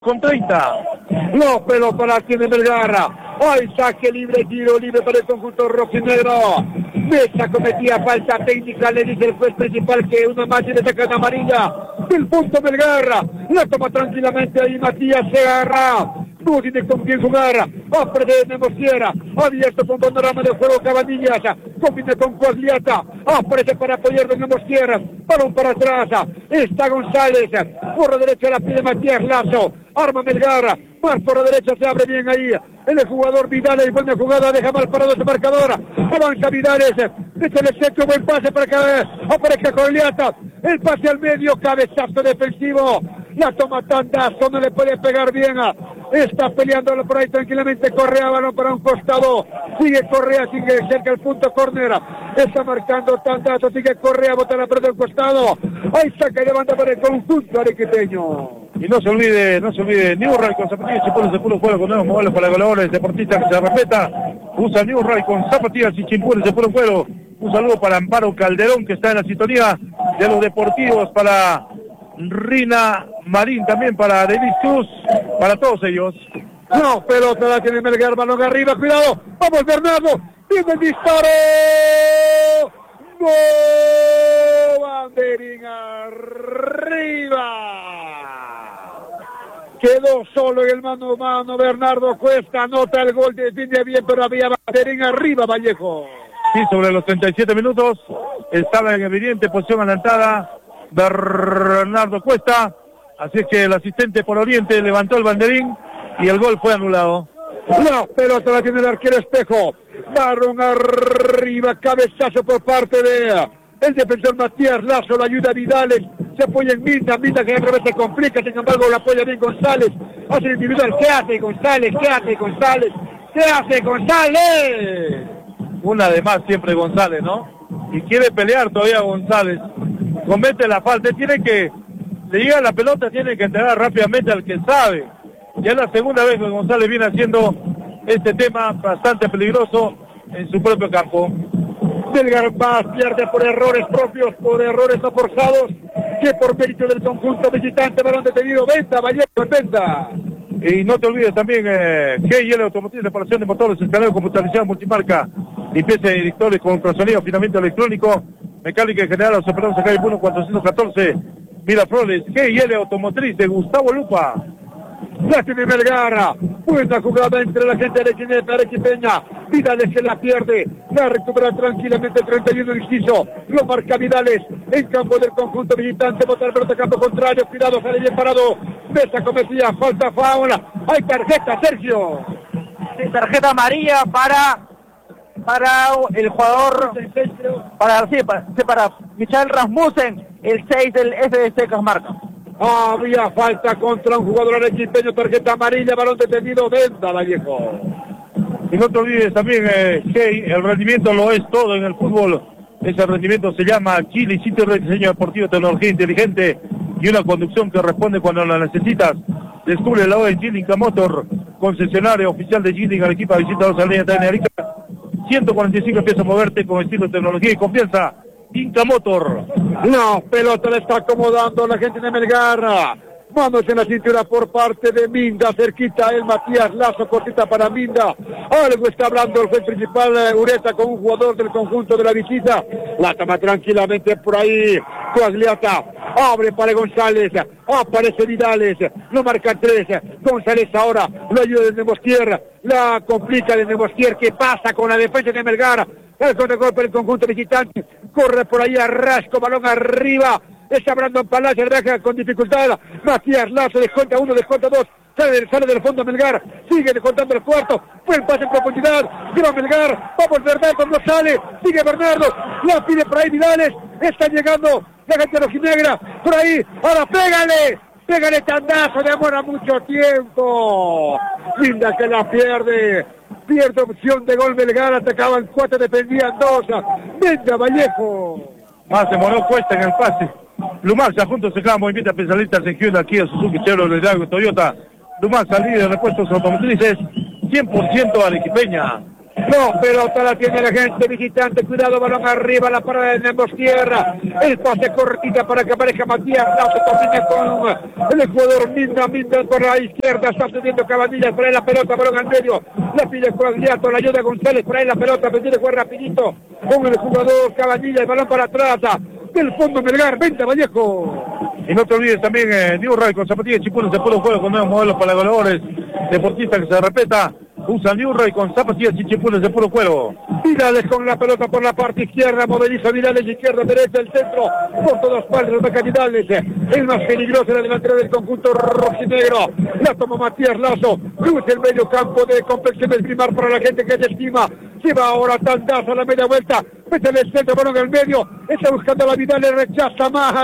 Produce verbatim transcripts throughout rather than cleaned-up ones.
Con treinta. No, pero para tiene Melgar. Hoy saque libre, tiro libre para el conjunto rojinegro. Mesa cometía falta técnica, le dice el juez principal que una más y le saca una amarilla. El punto Melgar. La toma tranquilamente ahí Matías Segarra. No tiene con quién jugar. Apre de Nemociera. Abierto con panorama de juego Cabanillas. Combina con Coagliata. Aparece para apoyar de Nemociera. Balón para atrás. Está González. Por la derecha la pide Matías Lazo. Arma Melgar. Más por la derecha se abre bien ahí. El jugador Vidales. Buena jugada. Deja mal parado ese marcador. Avanza Vidales. Echa el centro. Buen pase para que aparezca Coagliata. El pase al medio. Cabezazo defensivo. La toma Tandazo. No le puede pegar bien. Está peleándolo por ahí tranquilamente. Correa, balón para un costado. Sigue Correa, sigue cerca el punto córner. Está marcando Tandazo. Sigue Correa, bota la pelota al costado. Ahí saca y levanta para el conjunto arequipeño. Y no se olvide, no se olvide, Newray con zapatillas y chimpures de puro cuero con nuevos modelos para goleadores, deportistas que se respeta. Usa Newray con zapatillas y chimpures de puro cuero. Un saludo para Amparo Calderón, que está en la sintonía de los deportivos, para Rina Marín, también para David Cruz, para todos ellos. No, pelota la tiene Melgar, balón arriba, cuidado, vamos Bernardo, viene el disparo. ¡Gol! Banderín arriba. Quedó solo en el mano a mano Bernardo Cuesta, anota el gol, define bien, pero había Banderín arriba, Vallejo. Sí, sobre los treinta y siete minutos, estaba en evidente posición adelantada Bernardo Cuesta, así es que el asistente por Oriente levantó el banderín y el gol fue anulado. No, pelota la tiene el arquero Espejo, balón arriba, cabezazo por parte de el defensor Matías Lazo, la ayuda a Vidales, se apoya en Minda, Minda que otra vez se complica, sin embargo lo apoya bien González, hace el individual, ¿qué hace González? ¿Qué hace González? ¿Qué hace González? Una de más siempre González, ¿no? Y quiere pelear todavía González. Comete la falta, tiene que, le llega la pelota, tiene que entregar rápidamente al que sabe. Ya es la segunda vez que González viene haciendo este tema bastante peligroso en su propio campo. Melgar más pierde por errores propios, por errores no forzados, que por mérito del conjunto visitante. Balón detenido, venta, Vallejo, venta. Y no te olvides también, eh, G y L Automotriz, reparación de motores, escaneo computarizado, multimarca, limpieza de directores con ultrasonido, afinamiento electrónico, mecánica en general, los operamos acá en uno cuatrocientos catorce, Miraflores. G y L Automotriz de Gustavo Lupa. La tiene Melgar, buena jugada entre la gente de Arequipeña. Vidales se la pierde, la recupera tranquilamente, treinta y uno inciso, lo marca Vidales en campo del conjunto visitante, bota el pelota campo contrario, cuidado, sale bien parado, Mesa cometía falta fauna, hay tarjeta, Sergio. Sí, tarjeta amarilla para para el jugador, para, sí, para, sí, para Michael Rasmussen, el seis del F D C Cajamarca. Había falta contra un jugador arequipeño, tarjeta amarilla, balón detenido, venta, Vallejo. Y no te olvides también, eh, Hey, el rendimiento lo es todo en el fútbol. Ese rendimiento se llama Chile, sitio de diseño deportivo, tecnología inteligente y una conducción que responde cuando la necesitas. Descubre la O en Gilling Motor, concesionario oficial de Gilling, al equipo visita dos líneas de Arica. ciento cuarenta y cinco empieza a moverte con estilo, tecnología y confianza. Inca Motor. No, pelota le está acomodando la gente de Melgar. Manos en la cintura por parte de Minda, cerquita el Matías Lazo, cortita para Minda. Algo está hablando el juez principal, eh, Ureta, con un jugador del conjunto de la visita. La toma tranquilamente por ahí, Coagliata. Abre para González, aparece Vidales, lo marca tres. González ahora, lo ayuda de Nemostier, la complica de Nemostier, que pasa con la defensa de Melgar. El contragolpe del conjunto visitante, corre por ahí a Rasco, balón arriba. Está Brandon Palacio, deja con dificultad. Matías Lazo descuenta uno, descuenta dos. Sale, sale del fondo Melgar. Sigue descontando el cuarto. Buen pase en profundidad. Gira Melgar. Vamos Bernardo, no sale. Sigue Bernardo. La pide por ahí Vidales. Está llegando la gente rojinegra. Por ahí. Ahora pégale. Pégale Tandazo. Demora mucho tiempo. Linda que la pierde. Pierde opción de gol Melgar. Atacaban cuatro, defendían dos. Venga Vallejo. Más se moró Cuesta en el pase. Lumarza juntos se queda movimiento especialistas en Hyundai, Kia, Suzuki, Chevrolet, Dago, Toyota. Lumarza, líder de repuestos automotrices, cien por ciento arequipeña. No, pelota la tiene la gente visitante, cuidado, balón arriba, la parada de Nemos Tierra, el pase cortita para que aparezca Matías Lazo, termina con el jugador Minda, Minda por la izquierda, está subiendo Cabanillas, por ahí la pelota, balón al medio, la pide Coagliato, la ayuda González, por ahí la pelota, pide jugar rapidito con el jugador Cabanillas, el balón para atrás, del fondo Melgar, venta Vallejo. Y no te olvides también, eh, New Ray con zapatillas de chipunes de puro juego con nuevos modelos para goleadores, deportistas que se respeta. Usa New Ray con zapatillas y chipunes de puro cuero. Vidales con la pelota por la parte izquierda, moviliza Vidales, izquierda, derecha, el centro, por todas partes los Vidales, el más peligroso, la delantera del conjunto rojinegro, la toma Matías Lazo, cruza el medio campo de Confección del Primar para la gente que se estima, lleva ahora Tandazo a la media vuelta, mete el centro, balón en el medio, está buscando a la Vidales, rechaza mal.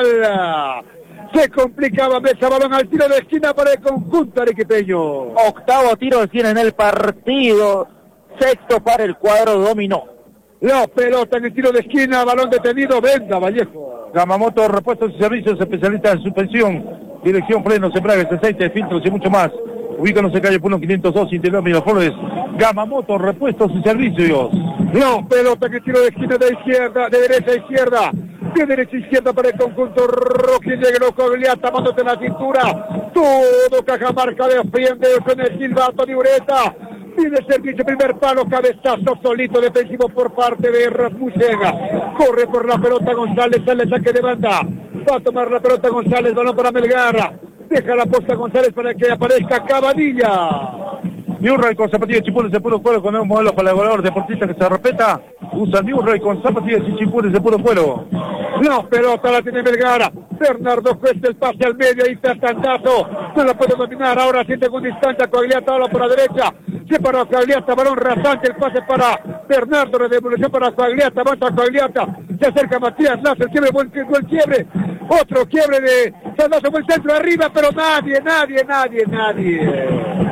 Se complicaba Mesa, balón al tiro de esquina para el conjunto arequipeño. Octavo tiro de esquina en el partido, sexto para el cuadro dominó. La pelota en el tiro de esquina, balón detenido, venda Vallejo. Gamamoto, repuestos y servicios, especialistas en suspensión, dirección, frenos, embragues, aceites, filtros y mucho más. Ubícanos en calle Puno quinientos dos, interior Miraflores. Gamamoto, repuestos y servicios. La pelota en el tiro de esquina de izquierda, de derecha a izquierda. De derecha a izquierda para el conjunto rojinegro, Coagliata, mándote en la cintura. Todo Cajamarca defiende con el silbato de Ureta. Pide servicio, primer palo, cabezazo solito defensivo por parte de Rasmussen. Corre por la pelota González, sale saque de banda. Va a tomar la pelota González, balón para Melgar. Deja la posta González para que aparezca Cabanilla. New Ray con zapatillas y chipunes de puro cuero con nuevos modelos para el goleador deportista que se respeta. Usa New Ray con zapatillas y chipunes de puro cuero. La pelota la tiene Melgar. Bernardo Cuesta, el pase al medio, ahí está Tandazo. No la puede dominar, ahora siente con distancia Coagliata, ahora por la derecha. Se paró Coagliata, balón rasante, el pase para Bernardo, la devolución para Coagliata, avanza Coagliata. Se acerca Matías Lazo, el quiebre, buen, buen quiebre. Otro quiebre de Tandazo, buen centro arriba, pero nadie, nadie, nadie, nadie.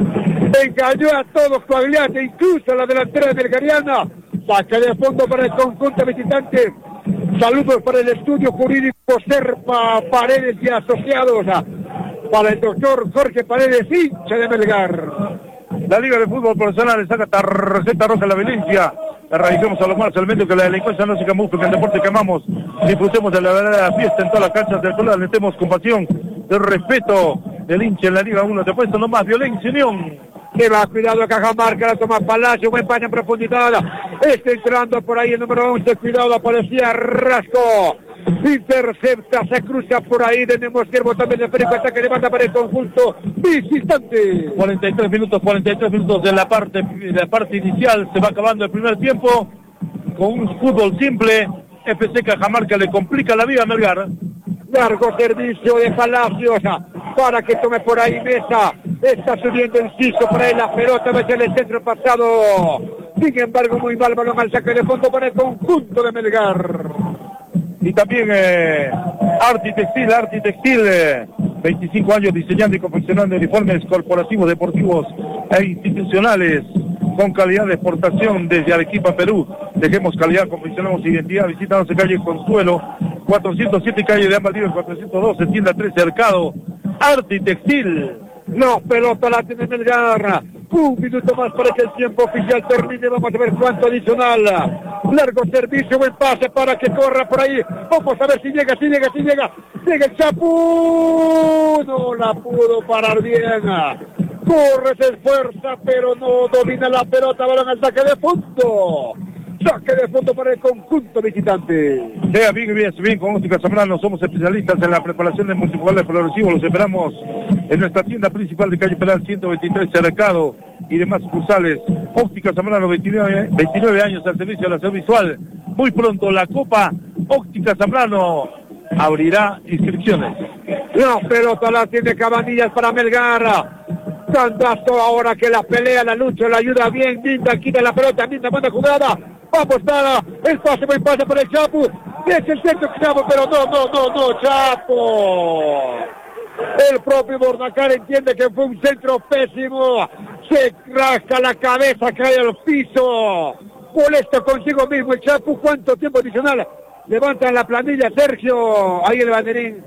Engañó a todos Coagliata, incluso a la delantera de Melgariana. Saca de fondo para el conjunto visitante. Saludos para el estudio jurídico Serpa Paredes y Asociados. Para el doctor Jorge Paredes, hincha de Melgar. La Liga de Fútbol Profesional le saca tarjeta roja a la violencia. Erradicemos a los malos elementos que la delincuencia no se camufle, que el deporte que amamos. Disfrutemos de la verdadera fiesta en todas las canchas del color. Alentemos con pasión, el respeto del hincha en la Liga uno. Te puesto nomás, violencia unión. Que va, cuidado a Cajamarca, la toma Palacio, buen paño en profundidad. Está entrando por ahí el número once, cuidado, la policía Rasco. Intercepta, se cruza por ahí, tenemos que botar el esférico, ataque de banda para el conjunto visitante. cuarenta y tres minutos, cuarenta y tres minutos de la parte, de la parte inicial, se va acabando el primer tiempo. Con un fútbol simple, F C Cajamarca le complica la vida a Melgar. Largo servicio de Palacios para que tome por ahí Mesa. Está subiendo el Cisco por ahí la pelota, va a ser el centro pasado. Sin embargo, muy mal balón al saque de fondo para el conjunto de Melgar. Y también eh, Arti Textil, Arti Textil, eh, veinticinco años diseñando y confeccionando uniformes corporativos, deportivos e institucionales con calidad de exportación desde Arequipa, Perú. Dejemos calidad, confeccionamos identidad. Visítanos en calle Consuelo, cuatrocientos siete, calle de Ambaldío, cuatrocientos doce, tienda tres, Cercado. Arti Textil. No, pelota la tiene Melgar. Un minuto más para que el tiempo oficial termine. Vamos a ver cuánto adicional. Largo servicio, buen pase para que corra por ahí. Vamos a ver si llega, si llega, si llega. Llega el Chapu. No la pudo parar bien. Corre, se esfuerza, pero no domina la pelota. Balón al saque de fondo. Saque de fondo para el conjunto visitante. Sea bien, bien, bien, con Óptica Zambrano somos especialistas en la preparación de multifocales progresivos. Los esperamos en nuestra tienda principal de calle Peral ciento veintitrés, Cercado y demás sucursales. Óptica Zambrano, veintinueve, veintinueve años al servicio de la salud visual. Muy pronto la Copa Óptica Zambrano abrirá inscripciones. La pelota la tiene Cabanillas para Melgar. Tandazo ahora que la pelea, la lucha, la ayuda bien. Minda quita la pelota, Minda buena jugada. Vamos para el pase, buen pase para el Chapu. Es el centro Chapu, pero no, no, no, no, Chapo. El propio Bordacar entiende que fue un centro pésimo. Se rasca la cabeza, cae al piso. Molesto consigo mismo el Chapu. ¿Cuánto tiempo adicional? Levantan la planilla, Sergio. Ahí el banderín.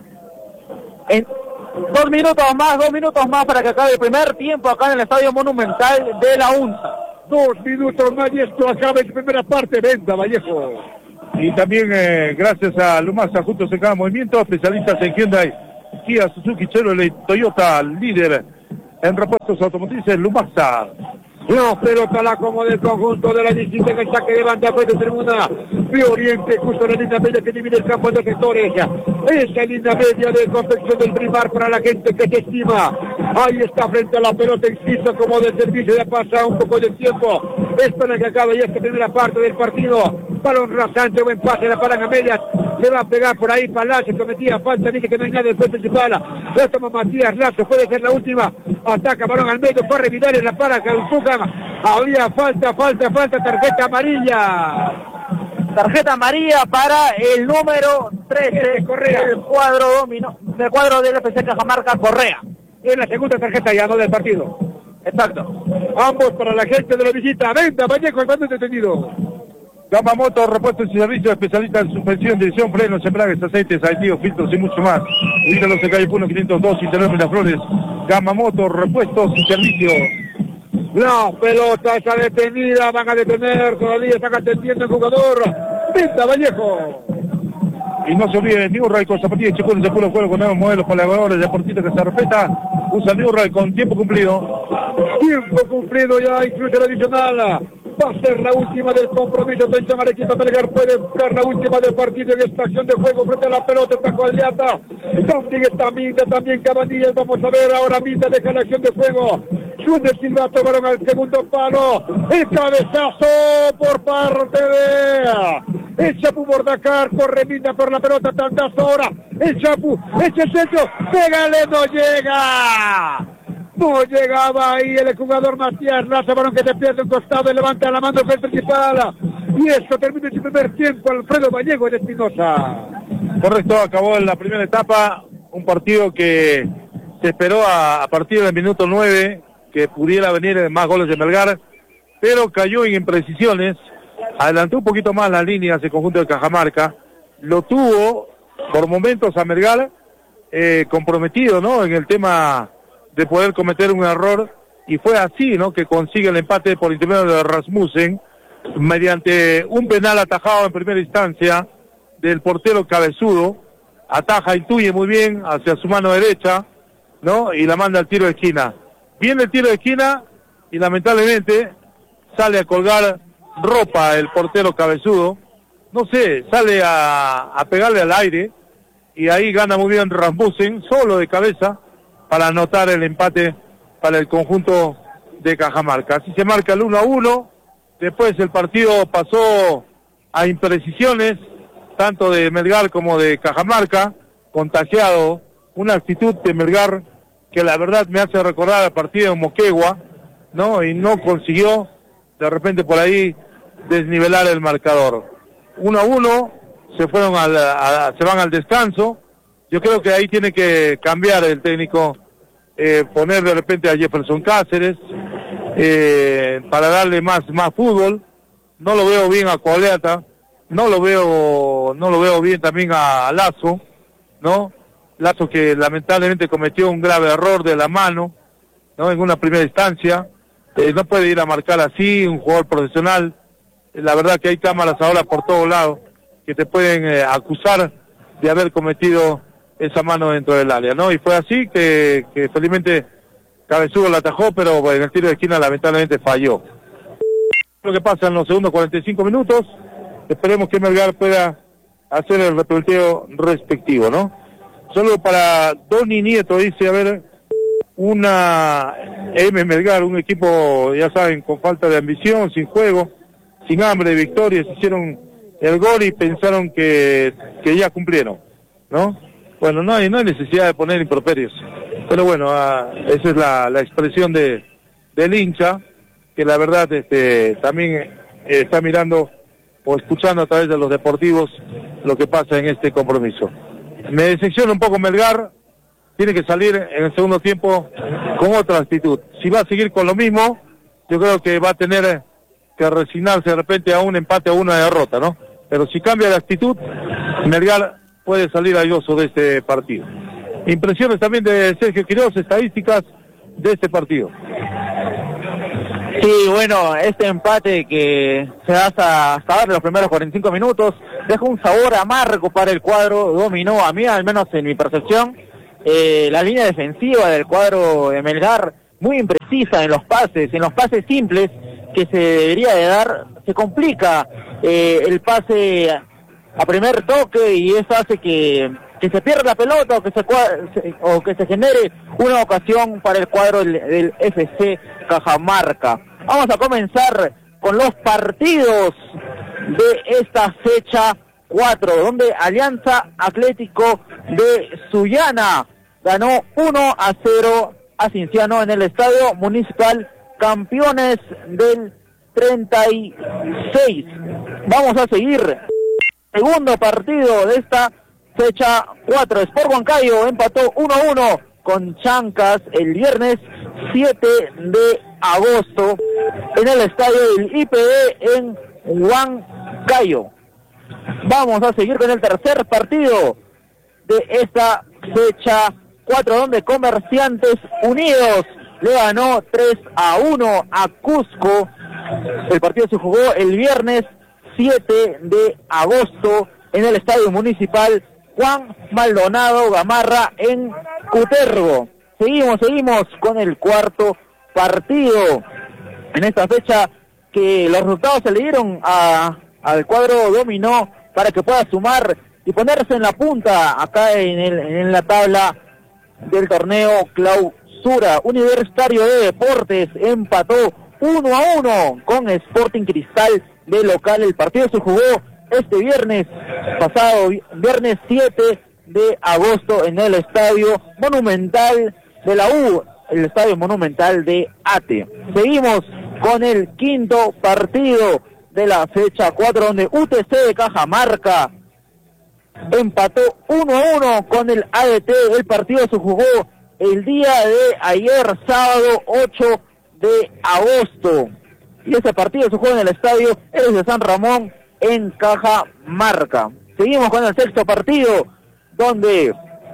En dos minutos más, dos minutos más para que acabe el primer tiempo acá en el Estadio Monumental de la UNSA. Dos minutos más y esto acaba en primera parte. Venda, Vallejo. Y también eh, gracias a Lumasa, juntos en cada movimiento, especialistas en Hyundai, Kia, Suzuki, Chevrolet, Toyota, líder en repuestos automotrices, Lumasa. La pelota la como del conjunto de la diecisiete en el saque de banda, puede ser una de Oriente, justo en la línea media que divide el campo en dos sectores. Esa línea media de confección del primar para la gente que se estima. Ahí está frente a la pelota, insisto, como de servicio, ya pasa un poco de tiempo. Espera que acabe ya esta primera parte del partido. Balón rasante, buen pase, la paran medias. Se va a pegar por ahí Palacio, cometía falta, dice que no hay nada después principal. Lo toma Matías Lazo, puede ser la última. Ataca, balón al medio, corre Vidal en la para, Calzuca. Había falta, falta, falta, tarjeta amarilla. Tarjeta amarilla para el número trece Correa. del cuadro dominó, del cuadro del F C Cajamarca, Correa. Es la segunda tarjeta ya, no del partido. Exacto. Ambos para la gente de la visita. Venta, Vallejo, el bando detenido. Gamamoto, repuestos y servicios, especialistas en suspensión, dirección, frenos, embragues, aceites, aditivos, filtros y mucho más. Ubícalos en calle Puno quinientos dos, Interior Miraflores. Gamamoto, repuestos y servicios. La pelota está detenida, van a detener, todavía están atendiendo el jugador. Venta, Vallejo. Y no se olvide, New Ray con zapatillas chicones de puro juego con nuevos modelos colaboradores, deportistas que se respeta. Usa New Ray con tiempo cumplido. Tiempo cumplido ya, incluye el adicional. Va a ser la última del compromiso. Atención, Arequipa Melgar puede buscar la última del partido en esta acción de juego frente a la pelota. Está Coaliata. También está Minda, también Cabanillas. Vamos a ver ahora Minda deja la acción de juego. Suena el silbato, varón al segundo palo. El cabezazo por parte de el Chapu Bordacar. Corre Minda por la pelota, tantas horas. El Chapu, echa el centro. Pégale, no llega. No llegaba ahí el jugador Matías Lazo, varón que se pierde un costado y levanta la mano del principal. Y esto termina su primer tiempo, Alfredo Vallejo de Espinosa. Correcto, acabó en la primera etapa, un partido que se esperó a, a partir del minuto nueve, que pudiera venir más goles de Melgar, pero cayó en imprecisiones, adelantó un poquito más las líneas el conjunto de Cajamarca, lo tuvo por momentos a Melgar eh, comprometido, ¿no?, en el tema de poder cometer un error, y fue así, ¿no?, que consigue el empate por intermedio de Rasmussen, mediante un penal atajado en primera instancia del portero Cabezudo. Ataja, intuye muy bien hacia su mano derecha, ¿no?, y la manda al tiro de esquina. Viene el tiro de esquina y lamentablemente sale a colgar ropa el portero Cabezudo, no sé, sale a, a pegarle al aire, y ahí gana muy bien Rasmussen, solo de cabeza, para anotar el empate para el conjunto de Cajamarca. Así se marca el uno a uno, después el partido pasó a imprecisiones, tanto de Melgar como de Cajamarca, contagiado, una actitud de Melgar que la verdad me hace recordar al partido en Moquegua, ¿no?, y no consiguió de repente por ahí desnivelar el marcador. Uno a uno, se fueron al, a, se van al descanso. Yo creo que ahí tiene que cambiar el técnico, eh, poner de repente a Jefferson Cáceres, eh, para darle más, más fútbol. No lo veo bien a Coaleata, no lo veo, no lo veo bien también a, a Lazo, ¿no? Lazo que lamentablemente cometió un grave error de la mano, ¿no?, en una primera instancia. Eh, no puede ir a marcar así, un jugador profesional. Eh, la verdad que hay cámaras ahora por todos lados que te pueden eh, acusar de haber cometido esa mano dentro del área, ¿no? Y fue así que, que felizmente Cabezudo la atajó, pero bueno, en el tiro de esquina lamentablemente falló. Lo que pasa en los segundos cuarenta y cinco minutos, esperemos que Melgar pueda hacer el replanteo respectivo, ¿no? Solo para Donny Nieto, dice, a ver, una M Melgar, un equipo, ya saben, con falta de ambición, sin juego, sin hambre de victorias, hicieron el gol y pensaron que, que ya cumplieron, ¿no? Bueno, no hay, no hay necesidad de poner improperios, pero bueno, uh, esa es la, la expresión de del hincha, que la verdad este también eh, está mirando o escuchando a través de los deportivos lo que pasa en este compromiso. Me decepciona un poco Melgar, tiene que salir en el segundo tiempo con otra actitud. Si va a seguir con lo mismo, yo creo que va a tener que resignarse de repente a un empate o una derrota, ¿no? Pero si cambia de actitud, Melgar puede salir airoso de este partido. Impresiones también de Sergio Quiroz, estadísticas de este partido. Sí, Sí, bueno, este empate que se da hasta, hasta ahora los primeros cuarenta y cinco minutos deja un sabor amargo para el cuadro dominó, a mí al menos en mi percepción. Eh, la línea defensiva del cuadro de Melgar muy imprecisa en los pases, en los pases simples que se debería de dar, se complica eh, el pase a primer toque y eso hace que, que se pierda la pelota o que se, o que se genere una ocasión para el cuadro del, del F C Cajamarca. Vamos a comenzar con los partidos de esta fecha cuatro, donde Alianza Atlético de Sullana ganó uno a cero a Cienciano en el Estadio Municipal, campeones del treinta y seis. Vamos a seguir. Segundo partido de esta fecha cuatro. Sport Huancayo empató uno a uno con Chancas el viernes siete de agosto en el estadio del I P D en Huancayo. Vamos a seguir con el tercer partido de esta fecha cuatro, donde Comerciantes Unidos le ganó tres a uno a Cusco. El partido se jugó el viernes siete de agosto en el Estadio Municipal Juan Maldonado Gamarra en Cutervo. Seguimos, seguimos con el cuarto partido en esta fecha, que los resultados se le dieron a, al cuadro dominó para que pueda sumar y ponerse en la punta acá en, el, en la tabla del torneo clausura. Universitario de Deportes empató uno a uno con Sporting Cristal de local. El partido se jugó este viernes pasado, viernes siete de agosto en el Estadio Monumental de la U, el Estadio Monumental de Ate. Seguimos con el quinto partido de la fecha cuatro, donde U T C de Cajamarca empató uno a uno con el A D T. El partido se jugó el día de ayer, sábado ocho de agosto. Y ese partido se jugó en el estadio Eres de San Ramón en Cajamarca. Seguimos con el sexto partido, donde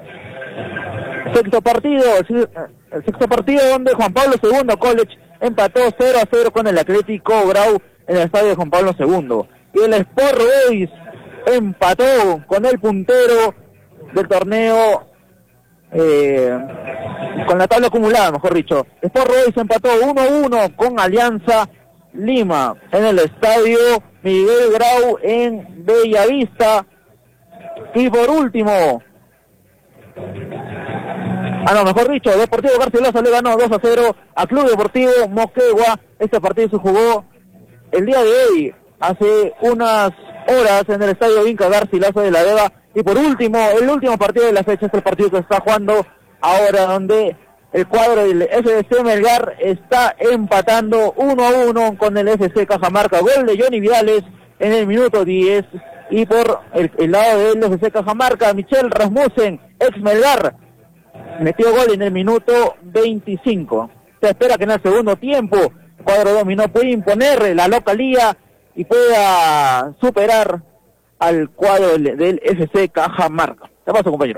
sexto partido, el sexto partido donde Juan Pablo segundo College empató cero a cero con el Atlético Grau en el estadio de Juan Pablo segundo. Y el Sport Boys empató con el puntero del torneo, eh, con la tabla acumulada, mejor dicho. Sport Boys empató uno a uno con Alianza Lima en el estadio Miguel Grau en Bellavista. Y por último, ah no, mejor dicho, Deportivo Garcilaso le ganó dos a cero a Club Deportivo Moquegua. Este partido se jugó el día de hoy, hace unas horas, en el estadio Inca Garcilaso de la Vega. Y por último, el último partido de la fecha es el partido que está jugando ahora, donde el cuadro del F C Melgar está empatando uno a uno con el F C Cajamarca. Gol de Johnny Vidales en el minuto diez. Y por el, el lado del F C Cajamarca, Michel Rasmussen, ex Melgar, metió gol en el minuto veinticinco. Se espera que en el segundo tiempo el cuadro dominó puede imponer la localía y pueda superar al cuadro del, del F C Cajamarca. Te paso, compañero.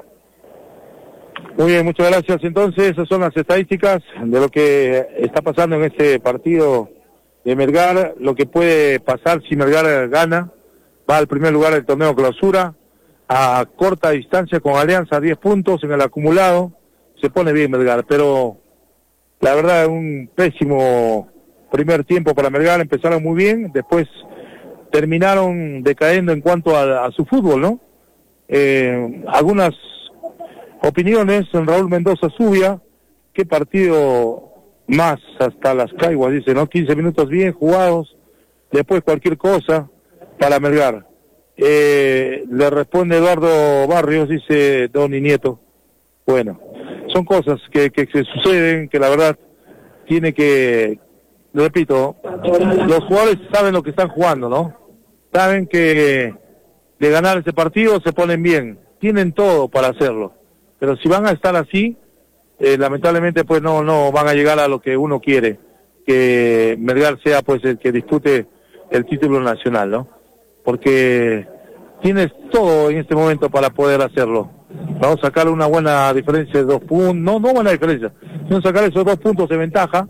Muy bien, muchas gracias. Entonces, esas son las estadísticas de lo que está pasando en este partido de Melgar. Lo que puede pasar si Melgar gana, va al primer lugar del torneo clausura, a corta distancia con Alianza, diez puntos en el acumulado. Se pone bien Melgar, pero la verdad es un pésimo primer tiempo para Melgar. Empezaron muy bien, después terminaron decayendo en cuanto a, a su fútbol, ¿no? Eh, algunas opiniones en Raúl Mendoza Zubia, qué partido más hasta las caiguas, dice, ¿no? quince minutos bien jugados, después cualquier cosa para Melgar. Eh, le responde Eduardo Barrios, dice Don y Nieto. Bueno, son cosas que, que se suceden, que la verdad tiene que, repito, los jugadores saben lo que están jugando, ¿no? Saben que de ganar ese partido se ponen bien, tienen todo para hacerlo, pero si van a estar así, eh, lamentablemente pues no no van a llegar a lo que uno quiere, que Melgar sea pues el que dispute el título nacional, ¿no? Porque tienes todo en este momento para poder hacerlo. Vamos a sacar una buena diferencia de dos puntos, no, no buena diferencia, sino sacar esos dos puntos de ventaja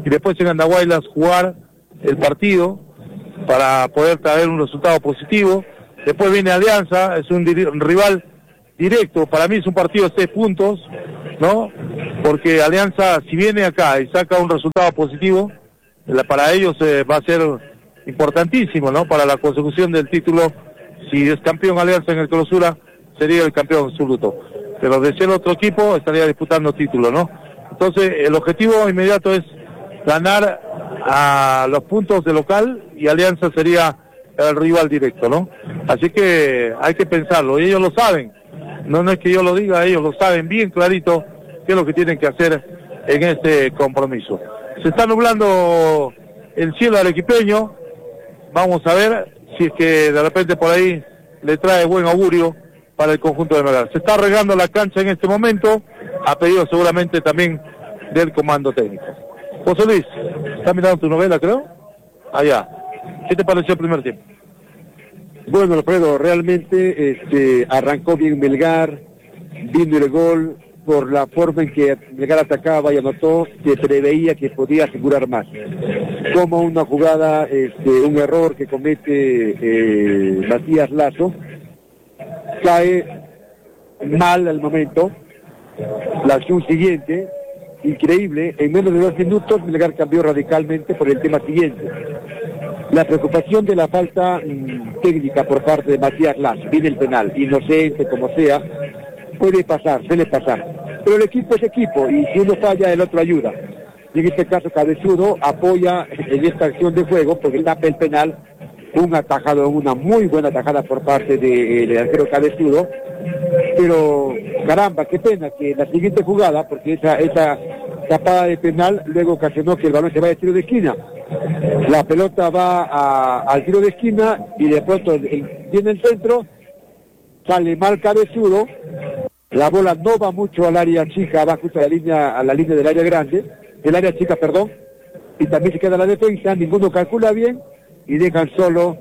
y después en Andahuaylas jugar el partido para poder traer un resultado positivo. Después viene Alianza, es un, un rival directo, para mí es un partido de seis puntos, ¿no? Porque Alianza, si viene acá y saca un resultado positivo, la, para ellos eh, va a ser importantísimo, ¿no? Para la consecución del título, si es campeón Alianza en el Clausura, sería el campeón absoluto. Pero de ser otro equipo, estaría disputando título, ¿no? Entonces, el objetivo inmediato es ganar a los puntos de local y Alianza sería el rival directo, ¿no? Así que hay que pensarlo, y ellos lo saben. No, no es que yo lo diga, ellos lo saben bien clarito qué es lo que tienen que hacer en este compromiso. Se está nublando el cielo arequipeño, vamos a ver si es que de repente por ahí le trae buen augurio para el conjunto de Melgar. Se está arreglando la cancha en este momento, a pedido seguramente también del comando técnico. José Luis, ¿estás mirando tu novela, creo? Allá. ¿Qué te pareció el primer tiempo? Bueno, Alfredo, realmente este, arrancó bien Melgar, vino el gol, por la forma en que Melgar atacaba y anotó, se preveía que podía asegurar más. Como una jugada, este, un error que comete eh, Matías Lazo, cae mal al momento, la acción siguiente, increíble, en menos de dos minutos Melgar cambió radicalmente por el tema siguiente. La preocupación de la falta mmm, técnica por parte de Matías Lazo, viene el penal, inocente como sea, puede pasar, suele pasar. Pero el equipo es equipo y si uno falla el otro ayuda. Y en este caso Cabezudo apoya en esta acción de juego porque tapa el penal, un atajado, una muy buena atajada por parte del de, arquero Cabezudo. Pero caramba, qué pena que la siguiente jugada, porque esa, esa tapada de penal luego ocasionó que el balón se vaya a tiro de esquina. La pelota va a, al tiro de esquina y de pronto viene el centro, sale mal Cabezudo, la bola no va mucho al área chica, va justo a la línea, a la línea del área grande, del área chica, perdón, y también se queda la defensa, ninguno calcula bien y dejan solo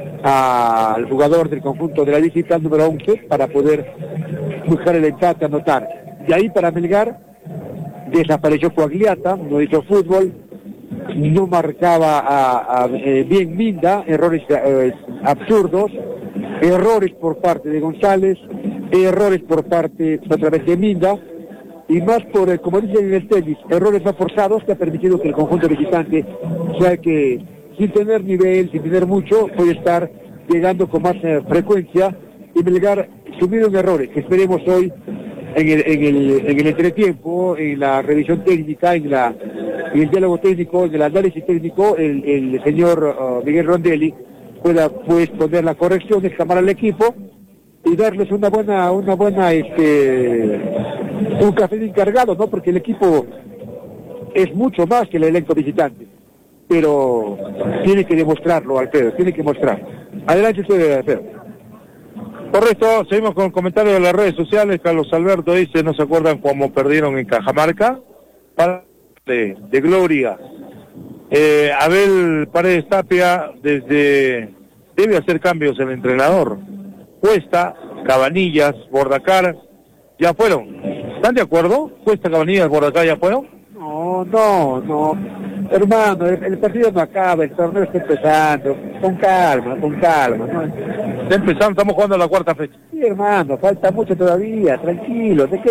al jugador del conjunto de la visita, el número once, para poder buscar el empate, anotar. De ahí para Melgar desapareció Coagliata, no hizo fútbol, no marcaba a, a, eh, bien Minda, errores eh, absurdos, errores por parte de González, errores por parte otra vez de Minda, y más por, eh, como dicen en el tenis, errores más forzados que ha permitido que el conjunto visitante, o sea que sin tener nivel, sin tener mucho, puede estar llegando con más eh, frecuencia y Melgar sumido en errores, que esperemos hoy en el, en el, en el entretiempo, en la revisión técnica, en, la, en el diálogo técnico, en el análisis técnico, el, el señor uh, Miguel Rondelli pueda pues poner la corrección, exclamar al equipo y darles una buena, una buena, este, un café de encargado, ¿no? Porque el equipo es mucho más que el elenco visitante, pero tiene que demostrarlo, Alfredo, tiene que mostrarlo. Adelante usted, Alfredo. Correcto, seguimos con comentarios de las redes sociales. Carlos Alberto dice, ¿no se acuerdan cómo perdieron en Cajamarca? Para de, de Gloria. Eh, Abel Paredes Tapia desde debe hacer cambios el entrenador. Cuesta, Cabanillas, Bordacar, ya fueron. ¿Están de acuerdo? Cuesta, Cabanillas, Bordacar, ya fueron. No, no, no. Hermano, el, el partido no acaba, el torneo está empezando. Con calma, con calma, ¿no? Está empezando, estamos jugando a la cuarta fecha. Sí, hermano, falta mucho todavía, tranquilo. ¿De qué?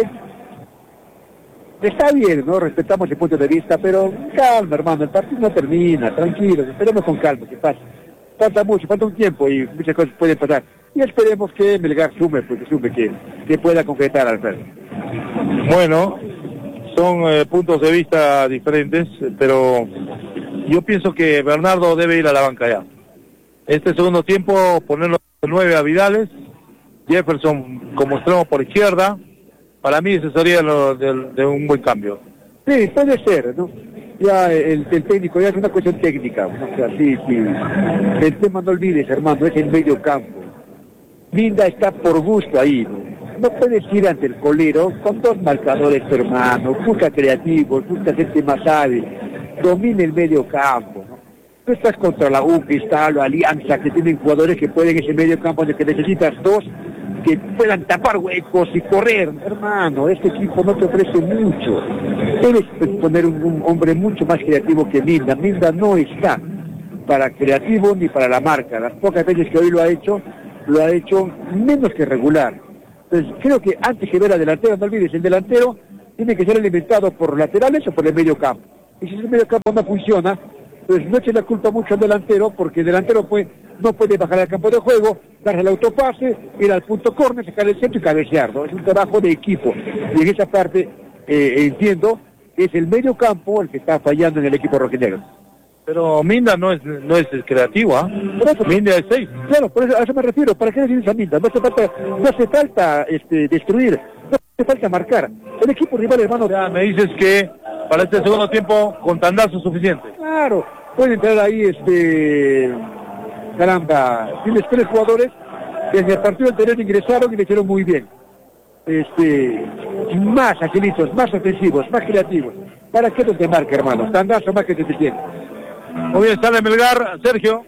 Está bien, ¿no? Respetamos el punto de vista, pero calma, hermano, el partido no termina, tranquilo, esperemos con calma que pase. Falta mucho, falta un tiempo y muchas cosas pueden pasar. Y esperemos que Melgar sume, porque sume que, que pueda concretar, Alfredo. Bueno, son eh, puntos de vista diferentes, pero yo pienso que Bernardo debe ir a la banca ya. Este segundo tiempo, ponerlo nueve a Vidales, Jefferson como extremo por izquierda, para mí ese sería lo de, de un buen cambio. Sí, puede ser, ¿no? Ya el, el técnico, ya es una cuestión técnica, ¿no? O sea, sí, sí. El tema no olvides, hermano, es el medio campo. Minda está por gusto ahí, ¿no? No puedes ir ante el colero con dos marcadores, hermano, busca creativos, busca gente más hábil, domina el medio campo, ¿no? Tú estás contra la U, Cristal o Alianza, que tienen jugadores que pueden ese medio campo, en el que necesitas dos, que puedan tapar huecos y correr. Hermano, este equipo no te ofrece mucho. Debes poner un, un hombre mucho más creativo que Minda. Minda no está para creativo ni para la marca. Las pocas veces que hoy lo ha hecho, lo ha hecho menos que regular. Entonces creo que antes que ver al delantero, no olvides, el delantero tiene que ser alimentado por laterales o por el medio campo. Y si el medio campo no funciona, pues no eche la culpa mucho al delantero, porque el delantero pues, no puede bajar al campo de juego, darle el autopase, ir al punto córner, sacar el centro y cabecear, ¿no? Es un trabajo de equipo. Y en esa parte eh, entiendo que es el medio campo el que está fallando en el equipo rojinegro. Pero Minda no es no es creativo, ¿ah? ¿eh? Minda es seis. Claro, por eso, a eso me refiero. ¿Para qué decir a Minda? No hace falta, no hace falta este, destruir, no hace falta marcar. El equipo rival, hermano... Ya me dices que para este segundo tiempo con tandazo suficiente. Claro, puede entrar ahí, este... caramba, tienes tres jugadores desde el partido anterior ingresaron y le hicieron muy bien. Este, más agilitos, más ofensivos, más creativos. ¿Para qué no te marca, hermano? Tandazo más que te tiene. Muy bien, sale Melgar, Sergio.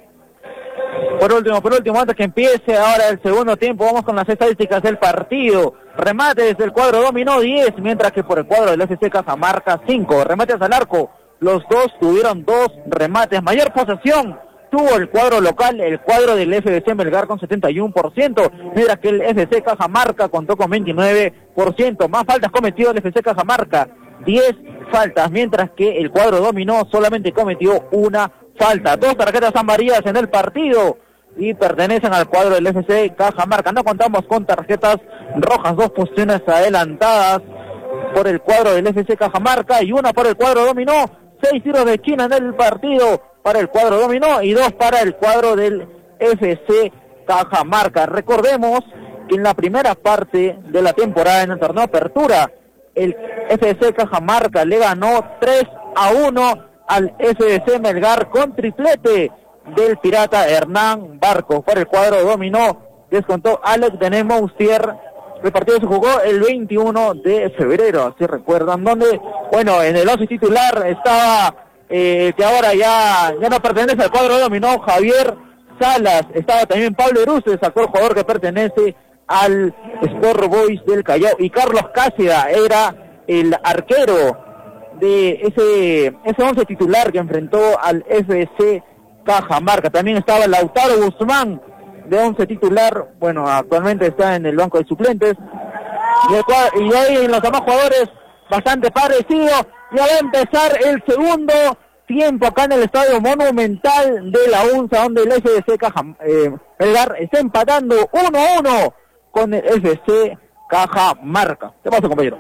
Por último, por último, antes que empiece ahora el segundo tiempo, vamos con las estadísticas del partido. Remates del cuadro dominó diez, mientras que por el cuadro del F C Cajamarca cinco. Remates al arco, los dos tuvieron dos remates. Mayor posesión tuvo el cuadro local, el cuadro del F C Melgar con setenta y uno por ciento, mientras que el F C Cajamarca contó con veintinueve por ciento. Más faltas cometió el F C Cajamarca, diez faltas, mientras que el cuadro dominó solamente cometió una falta. Dos tarjetas amarillas en el partido y pertenecen al cuadro del F C Cajamarca. No contamos con tarjetas rojas, dos posiciones adelantadas por el cuadro del F C Cajamarca y una por el cuadro dominó. Seis tiros de esquina en el partido para el cuadro dominó y dos para el cuadro del F C Cajamarca. Recordemos que en la primera parte de la temporada en el torneo Apertura, el F C Cajamarca le ganó tres a uno al F C Melgar con triplete del pirata Hernán Barco. Para el cuadro dominó descontó Alex de Nemoustier. El partido se jugó el veintiuno de febrero, si recuerdan, donde, bueno, en el once titular estaba, eh, que ahora ya, ya no pertenece al cuadro dominó, Javier Salas. Estaba también Pablo Eruces, actual jugador que pertenece al Sport Boys del Callao, y Carlos Cáceres era el arquero de ese ese once titular que enfrentó al F C Cajamarca. También estaba Lautaro Guzmán de once titular, bueno, actualmente está en el banco de suplentes, y, el cual, y ahí en los demás jugadores bastante parecido. Ya va a empezar el segundo tiempo acá en el Estadio Monumental de la UNSA, donde el F C Melgar eh, está empatando uno a uno con el F C Cajamarca. ¿Qué pasa, compañero?